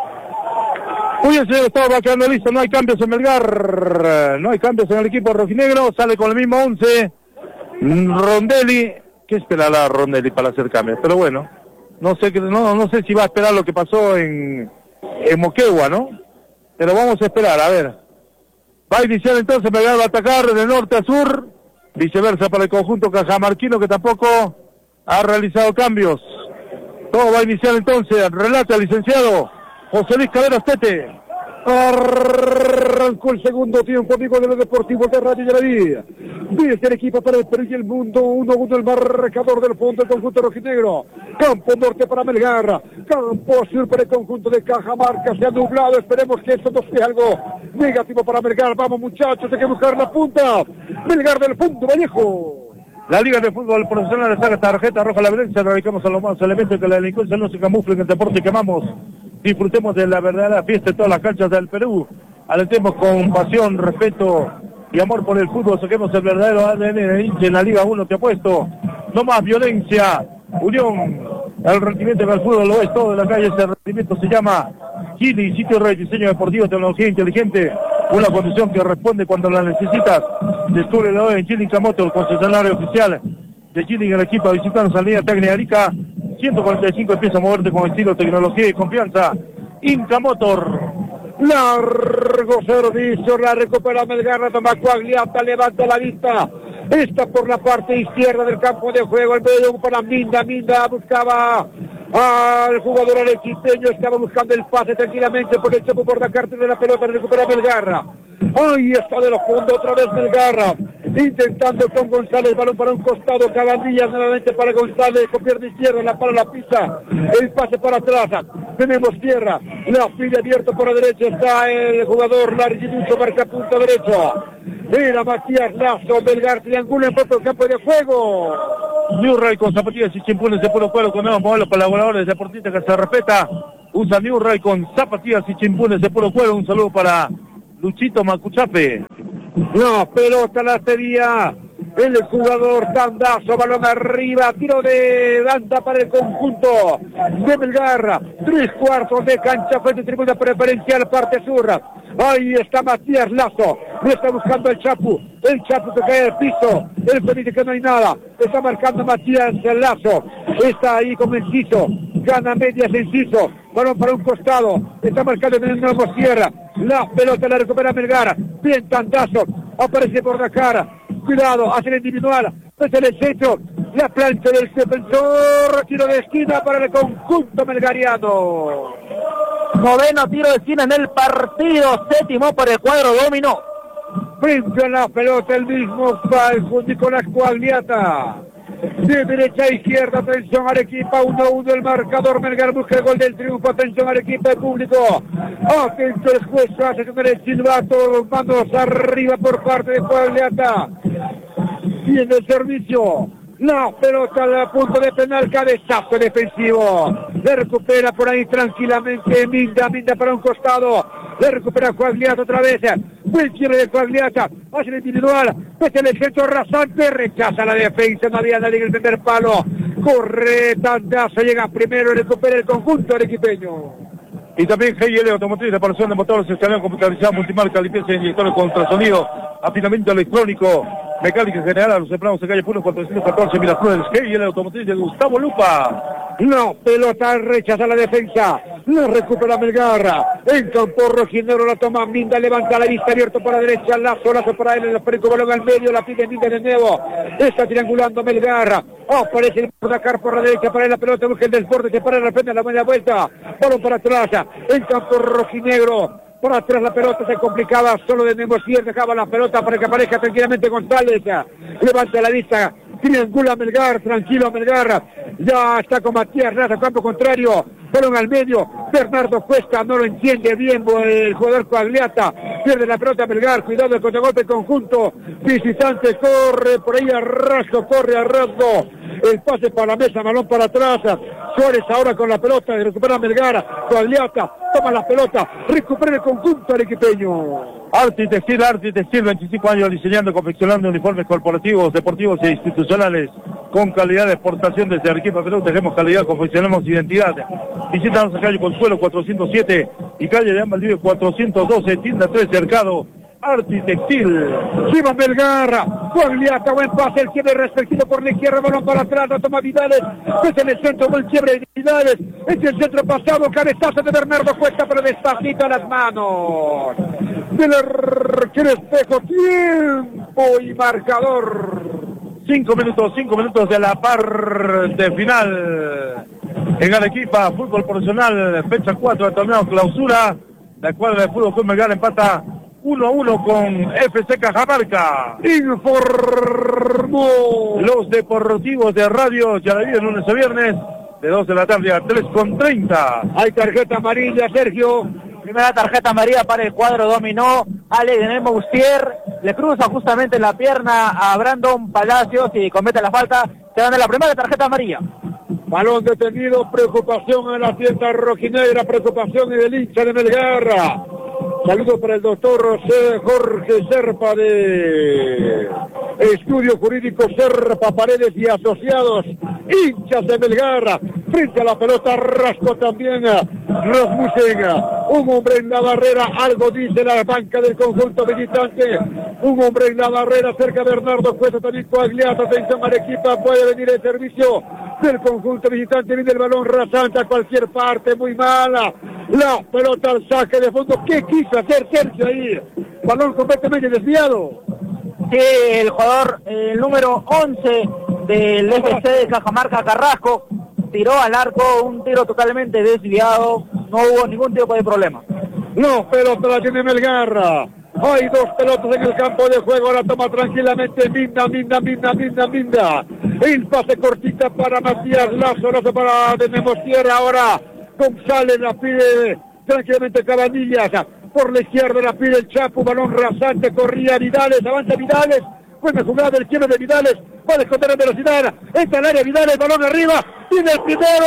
Muy bien, señor, estaba quedando listo, no hay cambios en Melgar, no hay cambios en el equipo rojinegro, sale con el mismo once, Rondelli. ¿Qué esperará Rondelli para hacer cambios? Pero bueno, no sé no, no sé si va a esperar lo que pasó en, en Moquegua, ¿no? Pero vamos a esperar, a ver. Va a iniciar entonces, Melgar va a atacar de norte a sur, viceversa para el conjunto cajamarquino, que tampoco ha realizado cambios. Todo va a iniciar entonces, relata el licenciado José Luis Cadenas Tete. Arrancó el segundo tiempo, amigo de los deportivos de Radio Yaraví. Desde el equipo para el Perú y el mundo, uno a uno el marcador del fondo del conjunto rojinegro. Campo norte para Melgar, campo sur para el conjunto de Cajamarca. Se ha nublado, esperemos que esto no sea algo negativo para Melgar. Vamos, muchachos, hay que buscar la punta. Melgar del punto Vallejo. La Liga de Fútbol Profesional le saca tarjeta roja a la violencia. Radicamos a los más elementos que la delincuencia no se camufle en el deporte que amamos. Disfrutemos de la verdadera fiesta en todas las canchas del Perú. Alentemos con pasión, respeto y amor por el fútbol. Saquemos el verdadero A D N de hincha en la Liga uno que ha puesto. No más violencia, unión. El rendimiento del fútbol lo es todo en la calle. Ese rendimiento se llama Chili, sitio de diseño deportivo, tecnología inteligente. Una condición que responde cuando la necesitas. Descúbrelo hoy en Chili Camoto, el concesionario oficial de Chili en el equipo. Visitando la línea técnica Arica ciento cuarenta y cinco, empieza a moverte con estilo, tecnología y confianza. Inca Motor. Largo servicio, la recupera Melgar, la toma Coagliata, levanta la vista. Está por la parte izquierda del campo de juego, el medio para Minda. Minda buscaba al jugador arequipeño, estaba buscando el pase tranquilamente por el chopo por la carta de la pelota, recupera Melgar. Ahí está de los fondos otra vez Melgar. intentando con González, balón para un costado, Cabanillas nuevamente para González, con pierna izquierda, la para la pista, el pase para atrás, tenemos tierra, la pide abierto por la derecha, está el jugador Larguinucho, marca punta derecho, mira Matías Lazo, Melgar triangula en propio campo de juego. Newray con zapatillas y chimpunes de puro cuero con nuevos modelos colaboradores deportistas que se respeta. Usa Newray con zapatillas y chimpunes de puro cuero. Un saludo para Luchito Macuchape. No, pelota la sería el jugador Tandazo, balón arriba, tiro de banda para el conjunto de Melgar, tres cuartos de cancha, frente tribuna preferencial, parte sur. Ahí está Matías Lazo, lo está buscando el Chapu, el Chapu que cae al piso, él permite que no hay nada, está marcando Matías Lazo, está ahí con Enciso, gana medias Enciso, balón para un costado, está marcando en el nuevo Sierra, la pelota la recupera Melgar, bien Tandazo, aparece por la cara, cuidado, hace el individual, desde el centro, la plancha del defensor, tiro de esquina para el conjunto melgariano. Noveno tiro de esquina en el partido, séptimo por el cuadro dominó. Frente a la pelota el mismo Nicolás Coagliata. De derecha a izquierda, atención Arequipa, uno a uno el marcador, Melgar busca el gol del triunfo, atención Arequipa, el público, atento el juez, hace con el silbato, manos arriba por parte de Coagliata, viene el servicio, la pelota al punto de penal, cabezazo defensivo, le recupera por ahí tranquilamente Minda, Minda para un costado, le recupera Coagliata otra vez, buen cierre de Coagliata, hace el individual, mete el centro rasante, rechaza la defensa, no había nadie en el primer palo, corre Tandazo, llega primero, recupera el conjunto arequipeño. Y también G I L Automotriz, reparación de motores, escalón computarizado, multimarca, limpieza de inyectores con ultrasonido, afinamiento electrónico, mecánica general, a los empleados de calle Puno cuatrocientos catorce, Miraflores, G I L Automotriz de Gustavo Lupa. No, pelota rechaza la defensa, la recupera Melgar, en campo rojinegro la toma Minda, levanta la vista, abierto para la derecha, Lazo, Lazo para él, el perico balón al medio, la pide Minda de nuevo, está triangulando Melgar, aparece el Dakar por la derecha, para él la pelota, busca el desborde, se para de repente la media vuelta, balón para atrás, en campo rojinegro, por atrás la pelota se complicaba, solo de Nemosier dejaba la pelota para que aparezca tranquilamente González, levanta la vista, triangula Melgar, tranquilo Melgar, ya está con Matías Lazo, campo contrario, balón al medio, Bernardo Cuesta no lo entiende bien el jugador Coagliata, pierde la pelota Melgar, cuidado el contragolpe conjunto, visitante corre por ahí a rasgo, corre a rasgo, el pase para la mesa, balón para atrás, Suárez ahora con la pelota, recupera Melgar, Coagliata, toma la pelota, recupera el conjunto arequipeño. Arti Textil, Arti Textil, veinticinco años diseñando, confeccionando uniformes corporativos, deportivos e institucionales con calidad de exportación desde Arequipa, Perú. Tenemos calidad, confeccionamos identidad. Visítanos a calle Consuelo cuatrocientos siete y calle de Ambaldío cuatrocientos doce, tienda tres, Cercado. Arti Textil. Chivas Melgar, Coagliata, buen pase, el cierre respectivo por la izquierda, balón para atrás, la toma Vidales, es en el centro, buen cierre de Vidales, es el centro pasado, cabezazo de Bernardo Cuesta, pero despacito a las manos del arquero Espejo, tiempo y marcador. Cinco minutos, cinco minutos de la parte final en Arequipa, fútbol profesional, fecha cuatro del torneo clausura, la cuadra de fútbol con Melgar empata uno a uno con F C Cajamarca. Informó los deportivos de Radio Yaraví, lunes a viernes, de dos de la tarde a tres con treinta. Hay tarjeta amarilla, Sergio. Primera tarjeta amarilla para el cuadro dominó. Ale de Nemoustier le cruza justamente la pierna a Brandon Palacios y comete la falta. Se dan la primera tarjeta amarilla. Balón detenido, preocupación en la tienda rojinegra, preocupación en el hincha de Melgar. Saludos para el doctor José Jorge Serpa de Estudio Jurídico Serpa Paredes y Asociados, hinchas de Melgar, frente a la pelota rasco también Rasmussen, un hombre en la barrera, algo dice la banca del conjunto visitante, un hombre en la barrera cerca de Bernardo Cuesta, también Coagliata, atención al equipo, puede venir el servicio del conjunto visitante, viene el balón rasante a cualquier parte, muy mala, la pelota al saque de fondo, ¿qué quiso hacer Sergio ahí? Balón completamente desviado. Sí, el jugador, el número once del F C de Cajamarca, Carrasco, tiró al arco, un tiro totalmente desviado, no hubo ningún tipo de problema. No, pelota la tiene Melgar, Hay dos pelotas en el campo de juego, la toma tranquilamente Minda, Minda, Minda, Minda, Minda. El pase cortita para Matías Lazo, Lazo para Demosier, ahora González la pide tranquilamente Cabanillas, por la izquierda la pide el Chapu, balón rasante, corría Vidales, avanza Vidales, buena jugada del quiebre de Vidales, va a descontar en velocidad, entra al área Vidales, balón arriba, tiene el primero,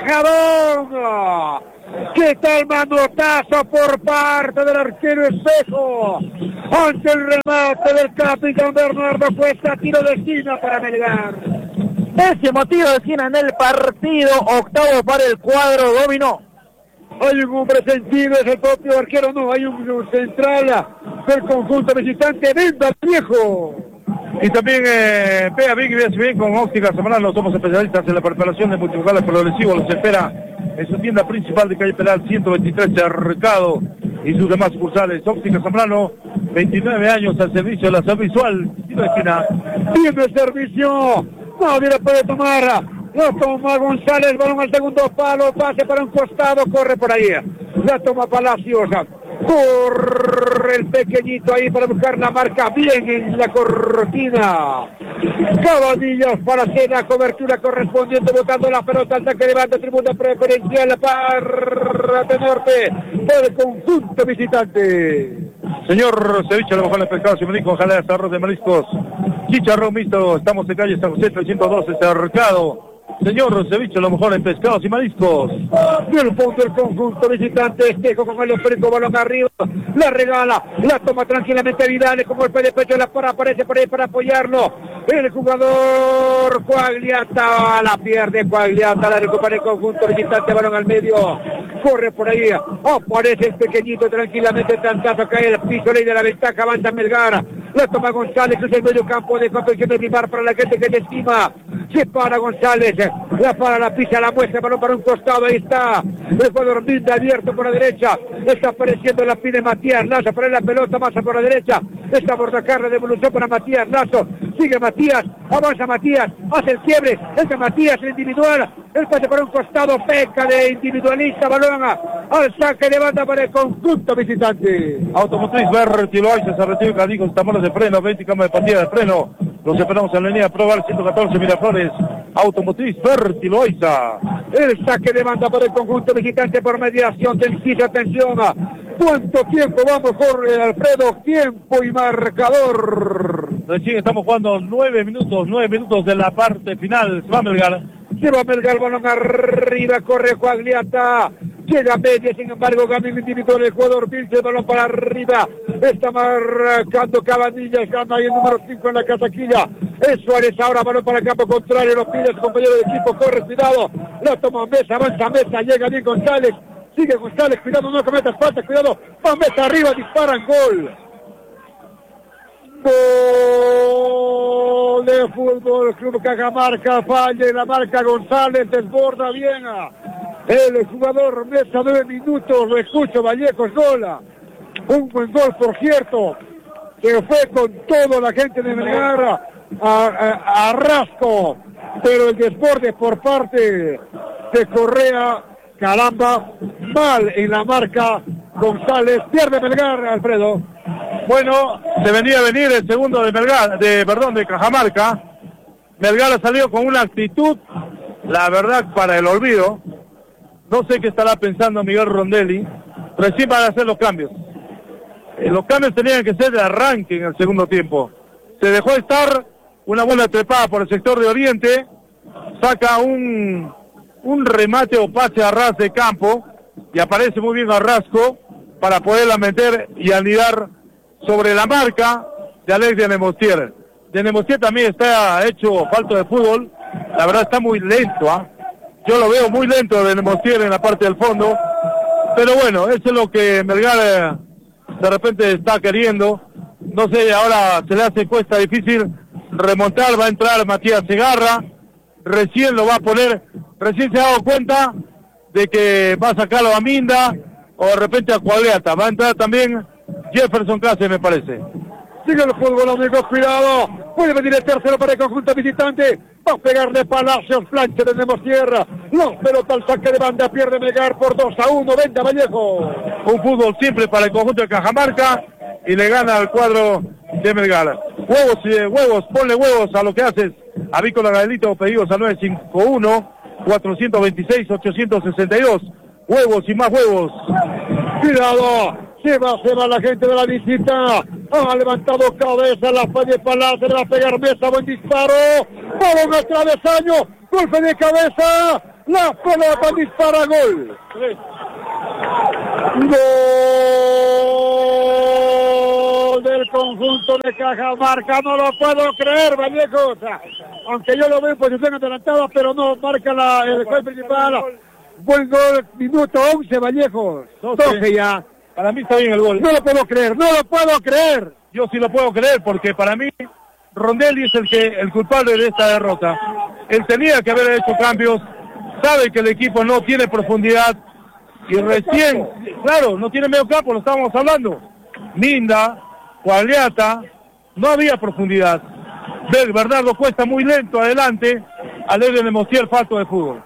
atajadón. ¿Qué tal manotazo por parte del arquero Espejo? Ante el remate del capitán Bernardo Cuesta, tiro de esquina para Melgar. Ese motivo de esquina en el partido, octavo para el cuadro, dominó. Hay un hombre sentido, es el propio arquero, no, hay un, un central del conjunto visitante, Venda Viejo. Y también eh, pega bien y ve bien con Óptica Zambrano. Somos especialistas en la preparación de multifocales progresivos. Los espera en su tienda principal de calle Penal ciento veintitrés Cercado y sus demás sucursales. Óptica Zambrano, veintinueve años al servicio de la salud visual. Tiro de esquina. Tiene el servicio, nadie le puede tomar. Lo toma González, balón al segundo palo, pase para un costado, corre por ahí. La toma Palacios. Corre el pequeñito ahí para buscar la marca bien en la cortina. Cabanillas para hacer la cobertura correspondiente, botando la pelota al saque de banda, tribuna preferencial para de norte por el conjunto visitante. Señor ceviche, a lo mejor de pescados y mariscos, jaleas, arroz de mariscos, chicharrón mixto. Estamos en calle San José trescientos doce Cercado. Señor ceviche, a lo mejor en pescados y mariscos. Y el punto del conjunto visitante, Espejo con el esférico, balón arriba, la regala, la toma tranquilamente Vidales, como el pie de pecho, la para, aparece por ahí para apoyarlo. El jugador Coagliata, la pierde Coagliata, la recupera el conjunto visitante, balón al medio, corre por ahí, aparece el pequeñito tranquilamente, tantazo, cae el piso, ley de la ventaja, avanza Melgar, la toma González, es el medio campo de confección de Rimar para la gente que le estima, se para González, la para, la pisa, la muestra, balón para un costado, ahí está, el jugador Minda abierto por la derecha, está apareciendo, la pide Matías Lazo, para la pelota, masa por la derecha, está por sacar la devolución para Matías Lazo, sigue Matías, avanza Matías, hace el quiebre, es Matías, el individual, el pase por un costado, peca de individualista, balón al saque de banda para el conjunto visitante. Automotriz Berti Loaiza, se retira Cadijos, tambores de freno, veinte cámaras de partida de freno. Los esperamos en la línea Probar ciento catorce Miraflores. Automotriz Berti Loaiza. El saque de banda para el conjunto visitante por mediación del Quiso. Atención, ¿cuánto tiempo vamos, Jorge Alfredo? Tiempo y marcador. Recién estamos jugando nueve minutos, nueve minutos de la parte final. Se va Melgar. Se va Melgar, balón arriba, corre Coagliata. Llega a media, sin embargo, gana el individual el jugador Vilche, el balón para arriba. Está marcando Cabanillas, gana ahí el número cinco en la casaquilla. Es Suárez ahora, balón para el campo contrario, lo pide su compañero de equipo, corre, cuidado. La toma Mesa, avanza Mesa, llega bien González. Sigue González, cuidado, no cometas falta, cuidado. Va Mesa arriba, disparan, gol. Gol de Fútbol Club Cajamarca, falla en la marca González, desborda bien. El jugador Mesa, nueve minutos, lo escucho, Vallejos, gola. Un buen gol, por cierto, que fue con toda la gente de Melgar a, a, a Rasco, pero el desborde por parte de Correa, caramba, mal en la marca González, pierde Melgar, Alfredo. Bueno, se venía a venir el segundo de Melgar, de, perdón, de Cajamarca. Melgar ha salido con una actitud, la verdad, para el olvido. No sé qué estará pensando Miguel Rondelli, recién van a hacer los cambios. Eh, los cambios tenían que ser de arranque en el segundo tiempo. Se dejó estar una buena trepada por el sector de Oriente, saca un, un remate o pase a ras de campo, y aparece muy bien Arrasco para poderla meter y anidar sobre la marca de Alex de Nemostier. De Nemostier también está hecho falto de fútbol, la verdad está muy lento, ¿ah? ¿eh? Yo lo veo muy lento de Nemostier en la parte del fondo, pero bueno, eso es lo que Melgar eh, de repente está queriendo. No sé, ahora se le hace cuesta difícil remontar, va a entrar Matías Segarra, recién lo va a poner, recién se ha dado cuenta de que va a sacarlo a Minda, o de repente a Coagliata, va a entrar también Jefferson Clase, me parece. Sigue el fútbol, amigos, cuidado, puede venir el tercero para el conjunto visitante, va a pegarle Palacios, plancha de Nemostier, los pelotas al saque de banda, pierde Melgar por dos a uno, Venda Vallejo. Un fútbol simple para el conjunto de Cajamarca, y le gana al cuadro de Melgar. Huevos, eh, huevos, ponle huevos a lo que haces. Avícola Gaelito, pedidos al nueve cinco uno, cuatro dos seis, ocho seis dos. Huevos y más huevos. Cuidado, se va, se va la gente de la visita. Ha levantado cabeza la Fede Palacio, le va a pegar mesa, buen disparo. Balón al travesaño, golpe de cabeza. La pelota dispara, gol. Gol del conjunto de Cajamarca, no lo puedo creer, Vallejos. Aunque yo lo veo en posición adelantada, pero no marca la, el gol principal. Buen gol, minuto once, Vallejos. doce ya. Para mí está bien el gol. No lo puedo creer, no lo puedo creer. Yo sí lo puedo creer porque para mí Rondelli es el que el culpable de esta derrota. Él tenía que haber hecho cambios, sabe que el equipo no tiene profundidad y recién, claro, no tiene medio campo, lo estábamos hablando. Minda, Cuagliata, no había profundidad. Bernardo Cuesta muy lento adelante, Alegre le mostró el falto de fútbol.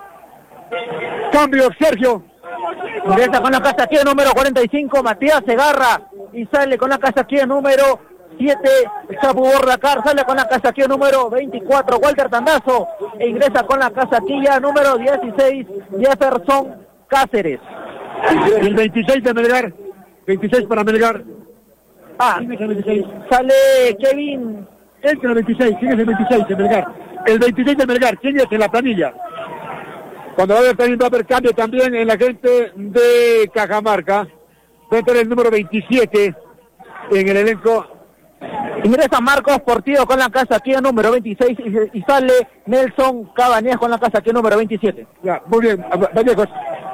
Cambio, Sergio. Ingresa con la casaquilla número cuarenta y cinco, Matías Segarra, y sale con la casaquilla número siete, Chapu Bordacar, sale con la casaquilla número veinticuatro, Walter Tandazo, e ingresa con la casaquilla número dieciséis, Jefferson Cáceres. El veintiséis de Melgar, veintiséis para Melgar. Ah, sale Kevin. Este es el veintiséis, ¿quién es el veintiséis de Melgar? El veintiséis de Melgar, ¿quién es en la planilla? Cuando va a haber, también va a haber cambio también en la gente de Cajamarca. Va a tener el número veintisiete en el elenco. Ingresa Marcos Portillo con la casaquilla número veintiséis y, y sale Nelson Cabañas con la casaquilla número veintisiete. Ya, muy bien, Vallejos.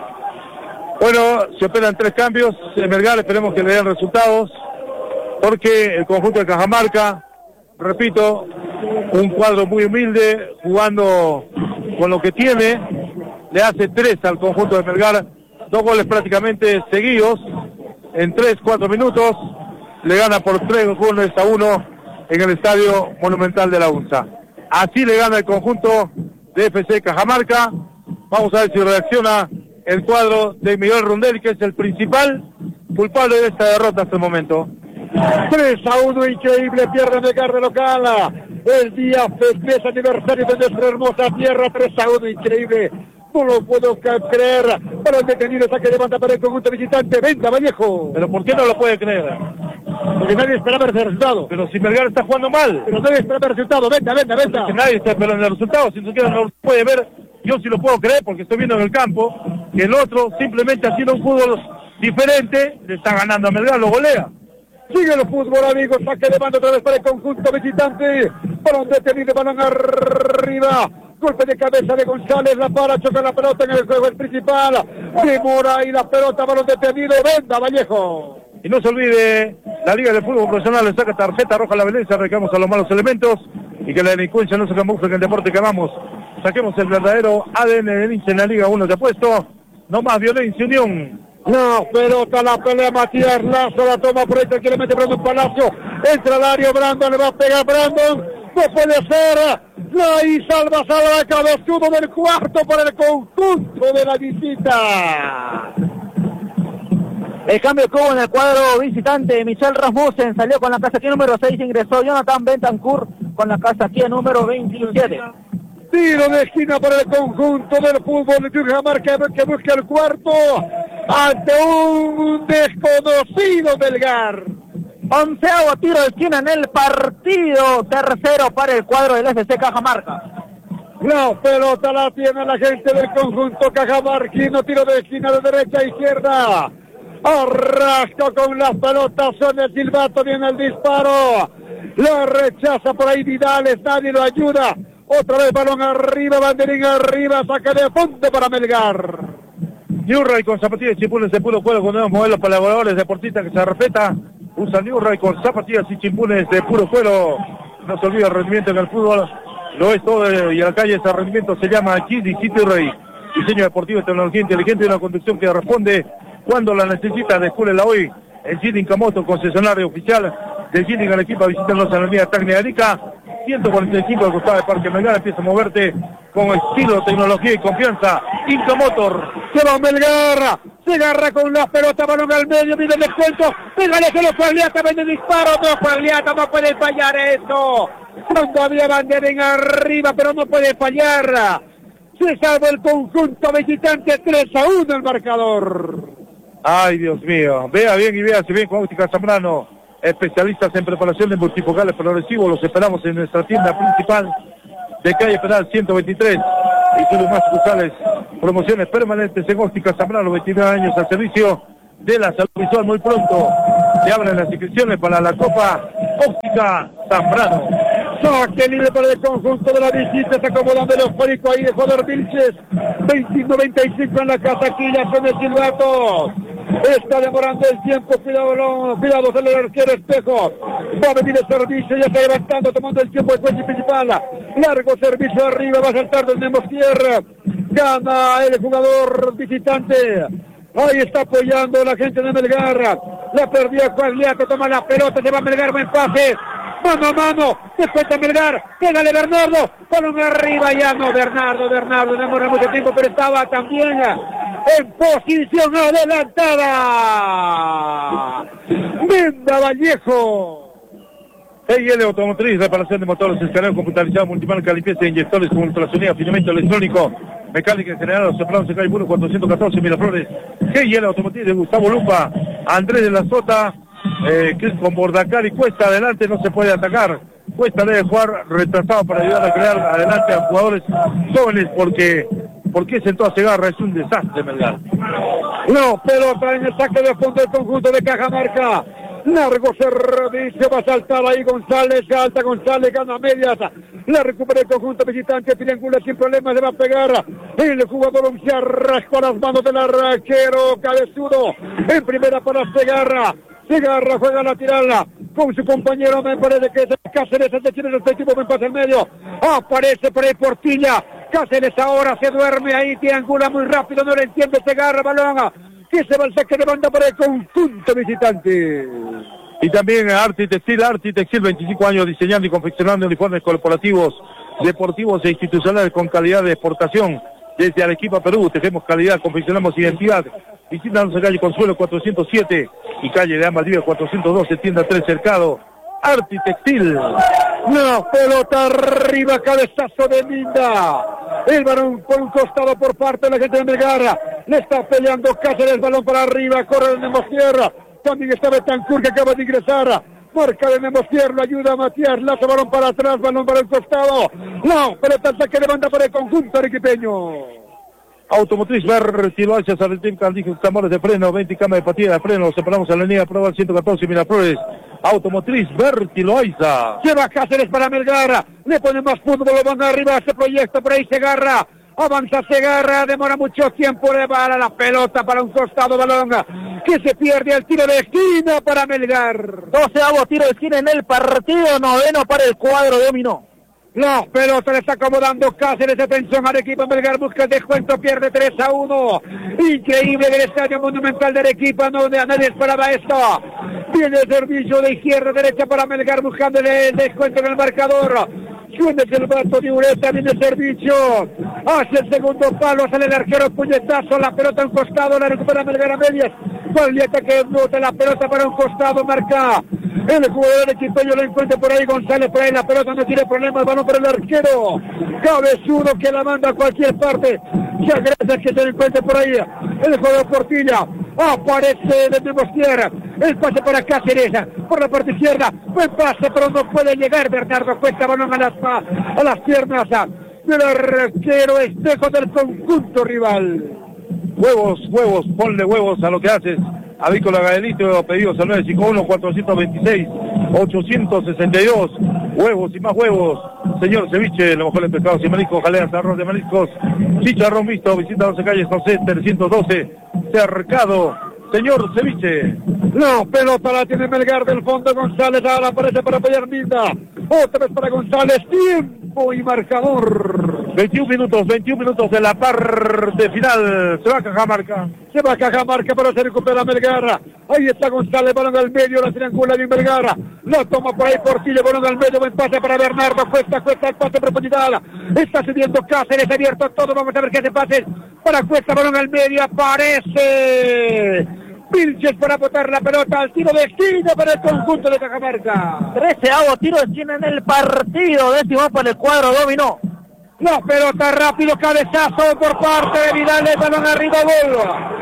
Bueno, se operan tres cambios en Melgar, esperemos que le den resultados, porque el conjunto de Cajamarca, repito, un cuadro muy humilde, jugando con lo que tiene, le hace tres al conjunto de Melgar, dos goles prácticamente seguidos, en tres, cuatro minutos, le gana por tres goles a uno en el Estadio Monumental de la UNSA. Así le gana el conjunto de F C Cajamarca. Vamos a ver si reacciona el cuadro de Miguel Rondelli, que es el principal culpable de esta derrota hasta el momento. tres a uno, increíble, pierde Melgar de local. El día festeja aniversario de nuestra hermosa tierra, tres a uno, increíble. No lo puedo creer. Para el detenido, saque de banda para el conjunto visitante. Venga, Vallejo. ¿Pero por qué no lo puede creer? Porque nadie esperaba el resultado. Pero si Melgar está jugando mal. Pero nadie esperaba el resultado. Venga, venga, venga. Que nadie está esperando el resultado. Si siquiera no lo puede ver, yo sí lo puedo creer porque estoy viendo en el campo que el otro, simplemente haciendo un fútbol diferente, le está ganando a Melgar, lo golea. Sigue el fútbol, amigos. Saque de banda otra vez para el conjunto visitante. Balón detenido, balón arriba. Golpe de cabeza de González, la para, choca la pelota en el juego el principal. Demora y la pelota, balón detenido. Venda, Vallejo. Y no se olvide, la Liga de Fútbol Profesional le saca tarjeta roja a la violencia, recamos a los malos elementos y que la delincuencia no se camufle en el deporte que amamos. Saquemos el verdadero A D N del hincha en la Liga uno, te apuesto. No más violencia, unión. No, pelota, la pelea Matías Lazo, la toma por ahí tranquilamente Brandon Palacio. Entra al área, Brandon, le va a pegar Brandon. No puede ser. La y salva, salva, cabezudo del cuarto para el conjunto de la visita. El cambio que hubo en el cuadro visitante, Michel Rasmussen salió con la casaquilla número seis, ingresó Jonathan Bentancur con la casaquilla número veintisiete. Tiro de esquina para el conjunto del fútbol de Cajamarca que busca el cuarto ante un desconocido Melgar. Onceavo tiro de esquina en el partido, tercero para el cuadro del F C Cajamarca. La pelota la tiene la gente del conjunto cajamarquino, tiro de esquina de derecha a izquierda. Arrasca con las pelotas, son el silbato, viene el disparo. La rechaza por ahí Vidal, nadie lo ayuda. Otra vez balón arriba, banderín arriba, saca de fondo para Melgar. Newray con zapatillas y chimpunes de puro cuero con nuevos modelos para colaboradores deportistas que se respeta. Usa Newray con zapatillas y chimpunes de puro cuero. No se olvida el rendimiento en el fútbol. Lo es todo y en la calle ese rendimiento se llama Chidi City Ray. Diseño deportivo y tecnología inteligente y una conducción que responde cuando la necesita. Descúbrela hoy en Chidi Incamoto, concesionario oficial de Chidi en el equipo. Visítanos en la avenida Tacna de Arica, ciento cuarenta y cinco al costado del Parque Melgar. Empieza a moverte con estilo, tecnología y confianza. Inca Motor. Se va Melgar, se agarra con la pelota, balón al medio, mide el descuento, pégale que lo Pagliata, vende disparo, no, Pagliata no puede fallar eso. Cuando había bandera en arriba, pero no puede fallar. Se salva el conjunto visitante, tres a uno el marcador. Ay, Dios mío, vea bien y véase bien con Óptica Zambrano, especialistas en preparación de multifocales progresivos. Los esperamos en nuestra tienda principal de calle Penal ciento veintitrés y sus más sucursales. Promociones permanentes en Óptica Zambrano, veintinueve años al servicio de la salud visual. Muy pronto se abren las inscripciones para la Copa Óptica Zambrano. Saque libre para el conjunto de la visita, se acomodando el eufórico ahí de jugador Vilches. veinte noventa y cinco en la casaquilla con el silbato. Está demorando el tiempo, cuidado, cuidado, sale el arquero Espejo. Va a venir el servicio, ya está levantando, tomando el tiempo el juez principal. Largo servicio arriba, va a saltar del Nemosier. Gana el jugador visitante. Ahí está apoyando la gente de Melgar. La perdió Pagliata, toma la pelota, se va a Melgar, buen pase. Mano a mano, después de Melgar, pégale Bernardo, balón arriba, ya no, Bernardo, Bernardo, demora mucho tiempo, pero estaba también en posición adelantada. Minda Vallejo. E I L Automotriz, reparación de motores, escaneo computarizado, multimarca, limpieza de inyectores con ultrasonido, afinamiento electrónico, mecánica en general, soplado, se cae uno cuatrocientos catorce, Miraflores. E I L Automotriz de Gustavo Lupa, Andrés de la Sota. Eh, que con Bordacar y Cuesta adelante no se puede atacar. Cuesta debe jugar retrasado para ayudar a crear adelante a jugadores jóvenes, porque porque sentó a Segarra, es un desastre Melgar. No, pelota en el saque de fondo del conjunto de Cajamarca. Largo servicio, va a saltar ahí González, salta González, gana medias, la recupera el conjunto visitante, triangula sin problemas, le va a pegar, el jugador se arrasca las manos del arquero cabezudo, en primera para Segarra. Segarra juega la tirada con su compañero, me parece que es Cáceres, el de Chile, el equipo, me pasa en medio, aparece por ahí Portilla, Cáceres ahora se duerme ahí, triangula muy rápido, no le entiende Segarra, balón, que se va al saque de banda para el conjunto visitante. Y también Arti Textil, Arti Textil, veinticinco años diseñando y confeccionando uniformes corporativos, deportivos e institucionales con calidad de exportación. Desde Arequipa, Perú, tejemos calidad, confeccionamos identidad. Visítanos en calle Consuelo cuatrocientos siete y calle de Amalviva cuatrocientos doce, tienda tres Cercado. Arti Textil. No, pelota arriba, cabezazo de Minda. El balón por un costado por parte de la gente de Melgar. Le está peleando Cáceres, el balón para arriba, corre el Nemosier. También está Betancur que acaba de ingresar. Marca de Nemosier, lo ayuda a Matías Lazo, balón para atrás, balón para el costado. No, pelota saque de banda para el conjunto arequipeño. Automotriz Vertiloaiza, Salentín, Candijos, Camores de freno, veinte cámaras de patilla de freno, separamos a la línea de prueba ciento catorce Miraflores. Automotriz Vertiloaiza. Lleva Cáceres para Melgar, le pone más fútbol, lo van arriba, se proyecta por ahí Segarra. Avanza Segarra, demora mucho tiempo, le va a la pelota para un costado, balón que se pierde el tiro de esquina para Melgar. Doceavo tiro de esquina en el partido, noveno para el cuadro de Dominó. La pelota le está acomodando Cáceres, atención al equipo Melgar, busca el descuento, pierde tres a uno. Increíble del estadio Monumental de Arequipa, no nadie esperaba esto. Viene el servicio de izquierda a derecha para Melgar, buscando el descuento en el marcador. Suena el silbato de Ureta, viene el servicio. Hace el segundo palo, sale el arquero, puñetazo, la pelota a un costado, la recupera Melgar a medias. Pagliata que bota la pelota para un costado, marca. El jugador equipeño lo encuentra por ahí, González por ahí, la pelota no tiene problemas, balón para el arquero. Cabezudo que la manda a cualquier parte. Se agresa que se lo encuentre por ahí. El jugador Portilla. Aparece de Nemosier. El pase para Cáceres. Por la parte izquierda. Buen pase, pero no puede llegar. Bernardo Cuesta, balón a las, a las piernas del arquero Espejo del conjunto rival. Huevos, huevos, ponle huevos a lo que haces. Avícola Gadelito, pedidos al nueve cinco uno, cuatrocientos veintiséis, ochocientos sesenta y dos. Huevos y más huevos. Señor Ceviche, lo mejor de pescados y mariscos, jaleas, arroz de mariscos, chicharrón mixto. Visita doce calles, José trescientos doce, Cercado. Señor Ceviche. No, pelota la tiene Melgar del fondo, González ahora aparece para apoyar Minda. Otra vez para González, tiempo y marcador. veintiún minutos, veintiún minutos de la parte final. Se va a Cajamarca. Se va a Cajamarca, pero se recupera Melgar. Ahí está González, balón al medio, la triangula de Melgar. Lo toma por ahí Portillo, balón al medio, buen pase para Bernardo. Cuesta, Cuesta el pase profundidad. Está subiendo Cáceres, abierto todo. Vamos a ver qué se pase para Cuesta, balón al medio. Aparece Vilches para botar la pelota al tiro de esquina para el conjunto de Cajamarca. Treceavo tiro de esquina en el partido, décimo para el cuadro dominó. La pelota rápido, cabezazo por parte de Vidal, el balón arriba, gol.